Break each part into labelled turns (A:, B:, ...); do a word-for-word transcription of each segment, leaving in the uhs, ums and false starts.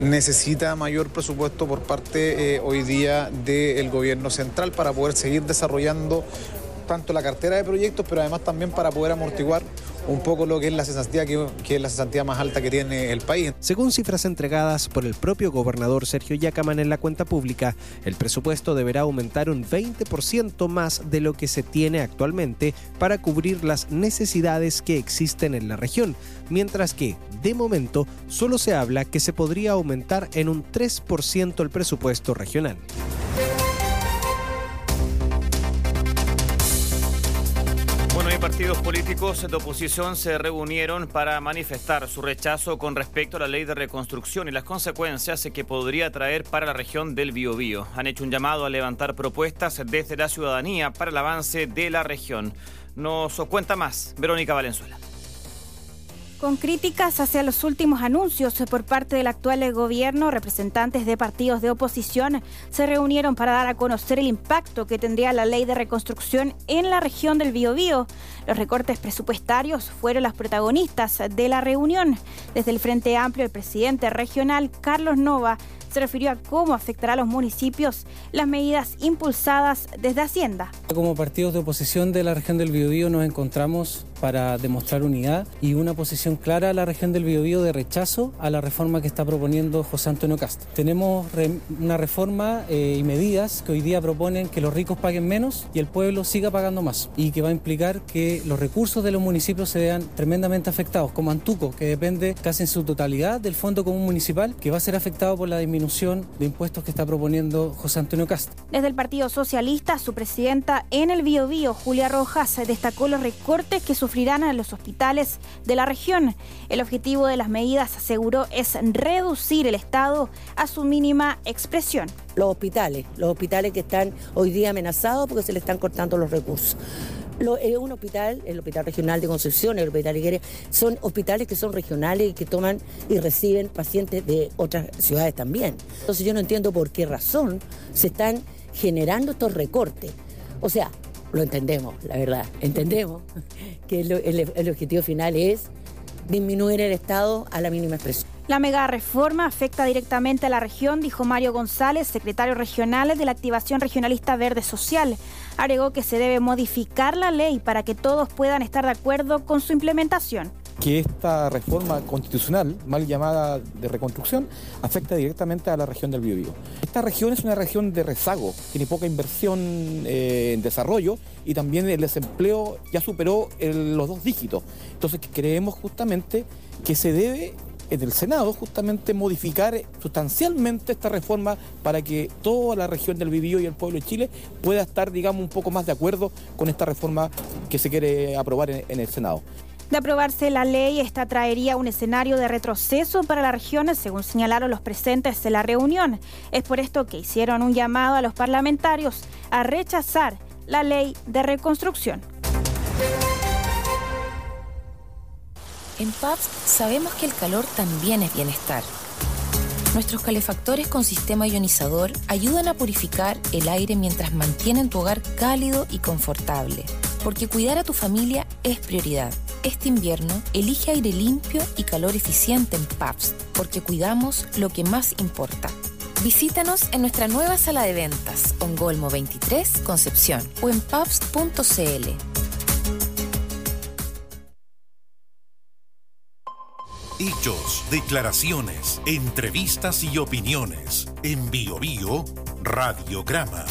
A: Necesita mayor presupuesto por parte eh, hoy día del gobierno central para poder seguir desarrollando tanto la cartera de proyectos, pero además también para poder amortiguar un poco lo que es la cesantía, que, que es la cesantía más alta que tiene el país.
B: Según cifras entregadas por el propio gobernador Sergio Yacamán en la cuenta pública, el presupuesto deberá aumentar un veinte por ciento más de lo que se tiene actualmente para cubrir las necesidades que existen en la región, mientras que, de momento, solo se habla que se podría aumentar en un tres por ciento el presupuesto regional.
C: Partidos políticos de oposición se reunieron para manifestar su rechazo con respecto a la ley de reconstrucción y las consecuencias que podría traer para la región del Biobío. Han hecho un llamado a levantar propuestas desde la ciudadanía para el avance de la región. Nos cuenta más Verónica Valenzuela.
D: Con críticas hacia los últimos anuncios por parte del actual gobierno, representantes de partidos de oposición se reunieron para dar a conocer el impacto que tendría la ley de reconstrucción en la región del Biobío. Los recortes presupuestarios fueron las protagonistas de la reunión. Desde el Frente Amplio, el presidente regional, Carlos Nova, se refirió a cómo afectará a los municipios las medidas impulsadas desde Hacienda.
E: Como partidos de oposición de la región del Biobío nos encontramos para demostrar unidad y una posición clara a la región del Biobío de rechazo a la reforma que está proponiendo José Antonio Kast. Tenemos re, una reforma eh, y medidas que hoy día proponen que los ricos paguen menos y el pueblo siga pagando más, y que va a implicar que los recursos de los municipios se vean tremendamente afectados, como Antuco, que depende casi en su totalidad del Fondo Común Municipal, que va a ser afectado por la disminución de impuestos que está proponiendo José Antonio Kast.
D: Desde el Partido Socialista, su presidenta en el Biobío, Julia Rojas, destacó los recortes que sufrirán a los hospitales de la región. El objetivo de las medidas, aseguró, es reducir el Estado a su mínima expresión.
F: Los hospitales, los hospitales que están hoy día amenazados porque se le están cortando los recursos. Lo, eh, un hospital, el Hospital Regional de Concepción, el Hospital Higueria, son hospitales que son regionales y que toman y reciben pacientes de otras ciudades también. Entonces yo no entiendo por qué razón se están generando estos recortes. O sea, lo entendemos, la verdad, entendemos que el, el, el objetivo final es disminuir el Estado a la mínima expresión.
D: La mega reforma afecta directamente a la región, dijo Mario González, secretario regional de la Activación Regionalista Verde Social. Agregó que se debe modificar la ley para que todos puedan estar de acuerdo con su implementación.
G: Que esta reforma constitucional, mal llamada de reconstrucción, afecta directamente a la región del Biobío. Esta región es una región de rezago, tiene poca inversión eh, en desarrollo, y también el desempleo ya superó el, los dos dígitos. Entonces creemos justamente que se debe en el Senado justamente modificar sustancialmente esta reforma para que toda la región del Biobío y el pueblo de Chile pueda estar, digamos, un poco más de acuerdo con esta reforma que se quiere aprobar en, en el Senado.
D: De aprobarse la ley, esta traería un escenario de retroceso para la región, según señalaron los presentes de la reunión. Es por esto que hicieron un llamado a los parlamentarios a rechazar la ley de reconstrucción.
H: En P A P S sabemos que el calor también es bienestar. Nuestros calefactores con sistema ionizador ayudan a purificar el aire mientras mantienen tu hogar cálido y confortable. Porque cuidar a tu familia es prioridad. Este invierno, elige aire limpio y calor eficiente en P A P S, porque cuidamos lo que más importa. Visítanos en nuestra nueva sala de ventas, Ongolmo veintitrés, Concepción, o en paps punto cl.
I: Hechos, declaraciones, entrevistas y opiniones. En Biobío, Radiograma.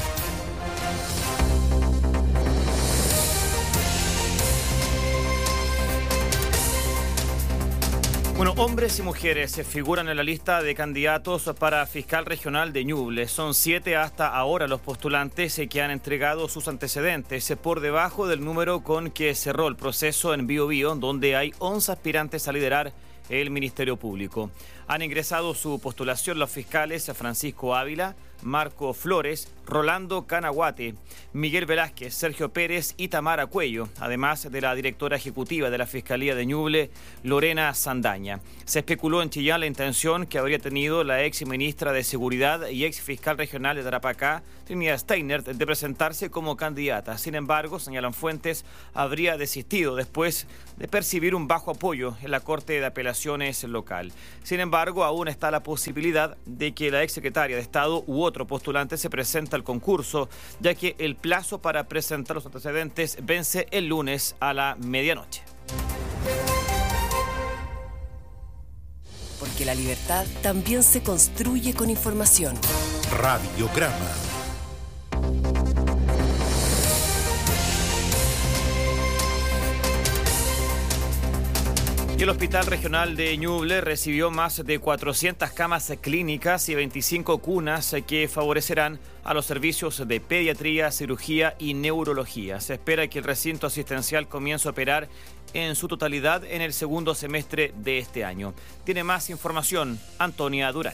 C: Bueno, hombres y mujeres se figuran en la lista de candidatos para fiscal regional de Ñuble. Son siete hasta ahora los postulantes que han entregado sus antecedentes, por debajo del número con que cerró el proceso en Biobío, donde hay once aspirantes a liderar el Ministerio Público. Han ingresado su postulación los fiscales Francisco Ávila, Marco Flores, Rolando Canaguate, Miguel Velázquez, Sergio Pérez y Tamara Cuello, además de la directora ejecutiva de la Fiscalía de Ñuble, Lorena Sandaña. Se especuló en Chillán la intención que habría tenido la ex ministra de Seguridad y ex fiscal regional de Tarapacá, Trinidad Steiner, de presentarse como candidata. Sin embargo, señalan fuentes, habría desistido después de percibir un bajo apoyo en la Corte de Apelaciones local. Sin embargo, embargo, aún está la posibilidad de que la exsecretaria de Estado u otro postulante se presente al concurso, ya que el plazo para presentar los antecedentes vence el lunes a la medianoche.
J: Porque la libertad también se construye con información.
I: Radiograma.
C: Y el Hospital Regional de Ñuble recibió más de cuatrocientas camas clínicas y veinticinco cunas que favorecerán a los servicios de pediatría, cirugía y neurología. Se espera que el recinto asistencial comience a operar en su totalidad en el segundo semestre de este año. Tiene más información Antonia Durán.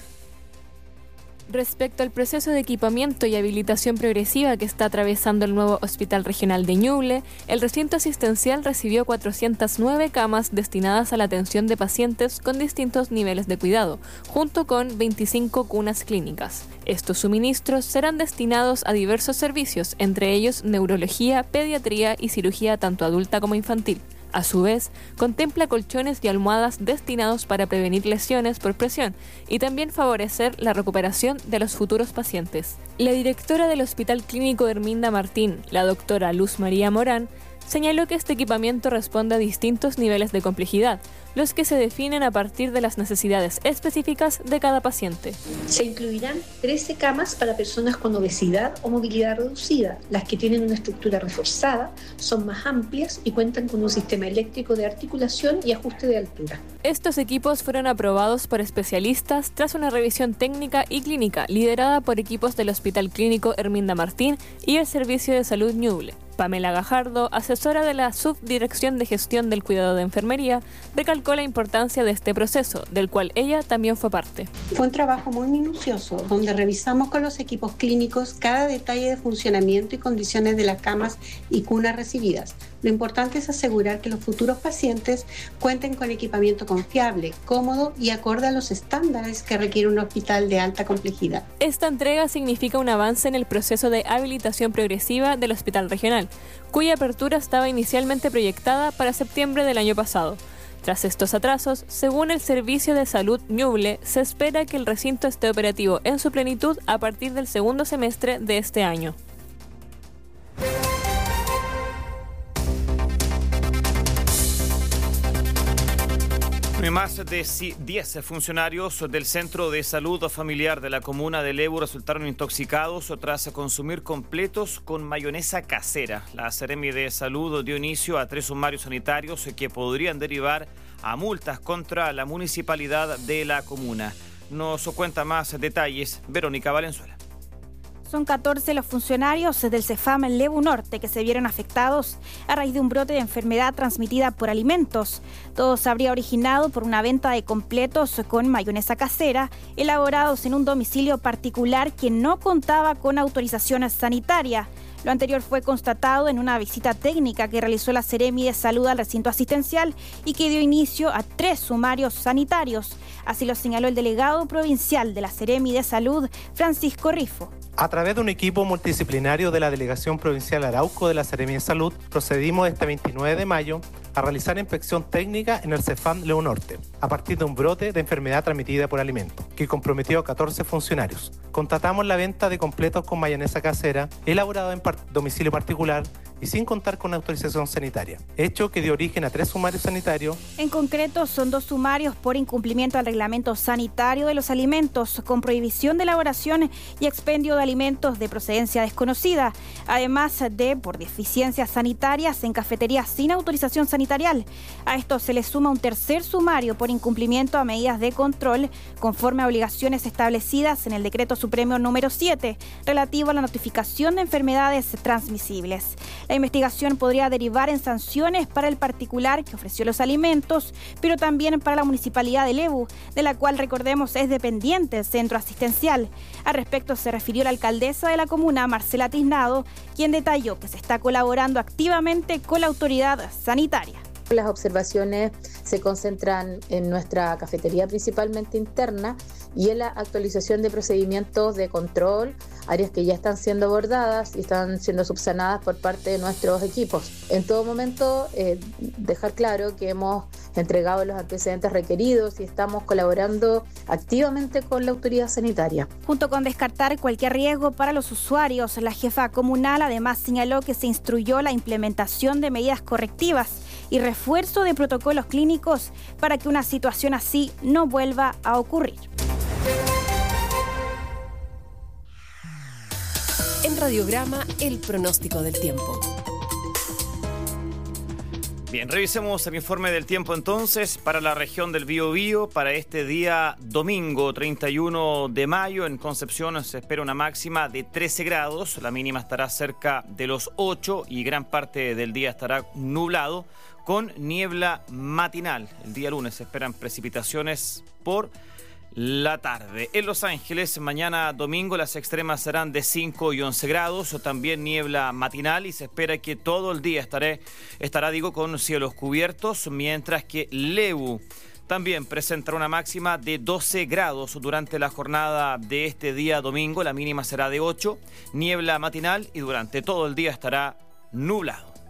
K: Respecto al proceso de equipamiento y habilitación progresiva que está atravesando el nuevo Hospital Regional de Ñuble, el recinto asistencial recibió cuatrocientas nueve camas destinadas a la atención de pacientes con distintos niveles de cuidado, junto con veinticinco cunas clínicas. Estos suministros serán destinados a diversos servicios, entre ellos neurología, pediatría y cirugía tanto adulta como infantil. A su vez, contempla colchones y almohadas destinados para prevenir lesiones por presión y también favorecer la recuperación de los futuros pacientes. La directora del Hospital Clínico Herminda Martín, la doctora Luz María Morán, señaló que este equipamiento responde a distintos niveles de complejidad, los que se definen a partir de las necesidades específicas de cada paciente.
L: Se incluirán trece camas para personas con obesidad o movilidad reducida. Las que tienen una estructura reforzada son más amplias y cuentan con un sistema eléctrico de articulación y ajuste de altura.
K: Estos equipos fueron aprobados por especialistas tras una revisión técnica y clínica liderada por equipos del Hospital Clínico Herminda Martín y el Servicio de Salud Ñuble. Pamela Gajardo, asesora de la Subdirección de Gestión del Cuidado de Enfermería, recalcó la importancia de este proceso, del cual ella también fue parte.
M: Fue un trabajo muy minucioso, donde revisamos con los equipos clínicos cada detalle de funcionamiento y condiciones de las camas y cunas recibidas. Lo importante es asegurar que los futuros pacientes cuenten con equipamiento confiable, cómodo y acorde a los estándares que requiere un hospital de alta complejidad.
K: Esta entrega significa un avance en el proceso de habilitación progresiva del Hospital Regional, cuya apertura estaba inicialmente proyectada para septiembre del año pasado. Tras estos atrasos, según el Servicio de Salud Ñuble, se espera que el recinto esté operativo en su plenitud a partir del segundo semestre de este año.
C: Más de diez funcionarios del Centro de Salud Familiar de la comuna de Lebu resultaron intoxicados tras consumir completos con mayonesa casera. La Seremi de Salud dio inicio a tres sumarios sanitarios que podrían derivar a multas contra la municipalidad de la comuna. Nos cuenta más detalles Verónica Valenzuela.
D: Son catorce los funcionarios del CEFAM Lebu Norte que se vieron afectados a raíz de un brote de enfermedad transmitida por alimentos. Todo se habría originado por una venta de completos con mayonesa casera elaborados en un domicilio particular que no contaba con autorización sanitaria. Lo anterior fue constatado en una visita técnica que realizó la Seremi de Salud al recinto asistencial y que dio inicio a tres sumarios sanitarios. Así lo señaló el delegado provincial de la Seremi de Salud, Francisco Rifo.
N: A través de un equipo multidisciplinario de la Delegación Provincial Arauco de la Seremi de Salud, procedimos este veintinueve de mayo a realizar inspección técnica en el CEFAM Lebu Norte, a partir de un brote de enfermedad transmitida por alimentos, que comprometió a catorce funcionarios. Constatamos la venta de completos con mayonesa casera, elaborado en par- domicilio particular y sin contar con autorización sanitaria, hecho que dio origen a tres sumarios sanitarios.
D: En concreto, son dos sumarios por incumplimiento al reglamento sanitario de los alimentos, con prohibición de elaboración y expendio de alimentos de procedencia desconocida, además de por deficiencias sanitarias en cafeterías sin autorización sanitaria. A esto se le suma un tercer sumario por incumplimiento a medidas de control conforme a obligaciones establecidas en el Decreto Supremo número siete, relativo a la notificación de enfermedades transmisibles. La investigación podría derivar en sanciones para el particular que ofreció los alimentos, pero también para la Municipalidad de Lebu, de la cual, recordemos, es dependiente el centro asistencial. Al respecto se refirió la alcaldesa de la comuna, Marcela Tiznado, quien detalló que se está colaborando activamente con la autoridad sanitaria.
O: Las observaciones se concentran en nuestra cafetería principalmente interna y en la actualización de procedimientos de control, áreas que ya están siendo abordadas y están siendo subsanadas por parte de nuestros equipos. En todo momento, eh, dejar claro que hemos entregado los antecedentes requeridos y estamos colaborando activamente con la autoridad sanitaria.
D: Junto con descartar cualquier riesgo para los usuarios, la jefa comunal además señaló que se instruyó la implementación de medidas correctivas y refuerzo de protocolos clínicos para que una situación así no vuelva a ocurrir.
J: En Radiograma, el pronóstico del tiempo.
C: Bien, revisemos el informe del tiempo entonces para la región del Biobío. Para este día domingo treinta y uno de mayo en Concepción se espera una máxima de trece grados, la mínima estará cerca de los ocho y gran parte del día estará nublado con niebla matinal. El día lunes se esperan precipitaciones por la tarde. En Los Ángeles, mañana domingo, las extremas serán de cinco y once grados, también niebla matinal y se espera que todo el día estaré, estará digo, con cielos cubiertos, mientras que Lebu también presentará una máxima de doce grados durante la jornada de este día domingo, la mínima será de ocho, niebla matinal y durante todo el día estará nublado.